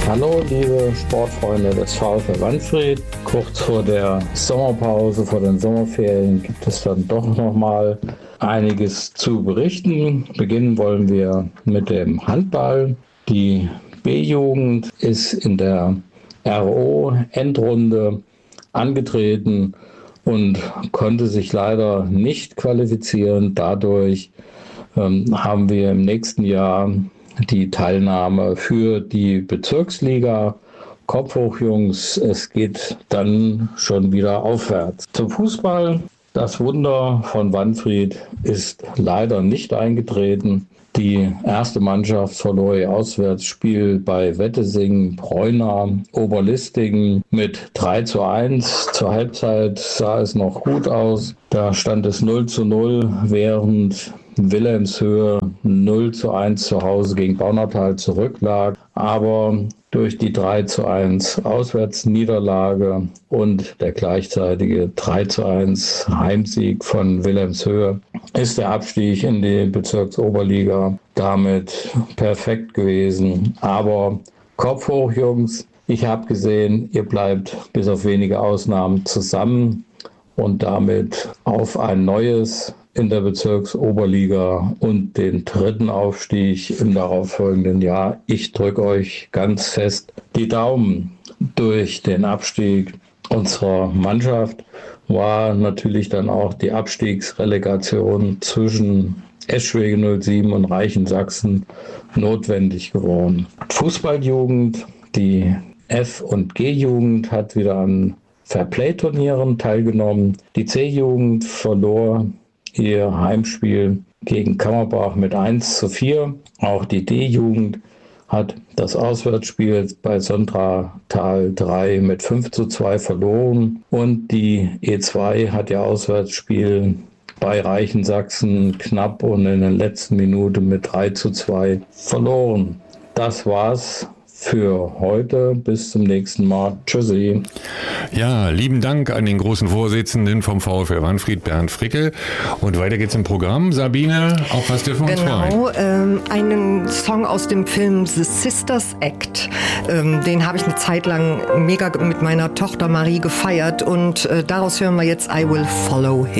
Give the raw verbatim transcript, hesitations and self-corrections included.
Hallo liebe Sportfreunde des VfL Wanfried. Kurz vor der Sommerpause, vor den Sommerferien gibt es dann doch nochmal einiges zu berichten. Beginnen wollen wir mit dem Handball. Die B-Jugend ist in der R O-Endrunde angetreten und konnte sich leider nicht qualifizieren. Dadurch ähm, haben wir im nächsten Jahr die Teilnahme für die Bezirksliga. Kopf hoch, Jungs, es geht dann schon wieder aufwärts. Zum Fußball. Das Wunder von Wanfried ist leider nicht eingetreten. Die erste Mannschaft verlor ihr Auswärtsspiel bei Wettesingen-Preuna Oberlistingen mit drei zu eins. Zur Halbzeit sah es noch gut aus. Da stand es null zu null, während Wilhelmshöhe null zu eins zu Hause gegen Baunatal zurücklag. Aber durch die drei zu eins Auswärtsniederlage und der gleichzeitige drei zu eins Heimsieg von Wilhelmshöhe ist der Abstieg in die Bezirksoberliga damit perfekt gewesen. Aber Kopf hoch, Jungs. Ich habe gesehen, ihr bleibt bis auf wenige Ausnahmen zusammen und damit auf ein neues in der Bezirksoberliga und den dritten Aufstieg im darauffolgenden Jahr. Ich drücke euch ganz fest die Daumen. Durch den Abstieg unserer Mannschaft war natürlich dann auch die Abstiegsrelegation zwischen Eschwege null sieben und Reichensachsen notwendig geworden. Fußballjugend, die F- und G-Jugend hat wieder an Fairplay-Turnieren teilgenommen. Die C-Jugend verlor ihr Heimspiel gegen Kammerbach mit eins zu vier. Auch die D-Jugend hat das Auswärtsspiel bei Sontratal drei mit fünf zu zwei verloren. Und die E zwei hat ihr Auswärtsspiel bei Reichensachsen knapp und in der letzten Minute mit drei zu zwei verloren. Das war's für heute. Bis zum nächsten Mal. Tschüssi. Ja, lieben Dank an den großen Vorsitzenden vom VfL Wanfried, Bernd Fricke. Und weiter geht's im Programm. Sabine, auf was dürfen wir uns freuen? Genau, ähm, einen Song aus dem Film The Sisters Act. Ähm, den habe ich eine Zeit lang mega mit meiner Tochter Marie gefeiert und äh, daraus hören wir jetzt I Will Follow Him.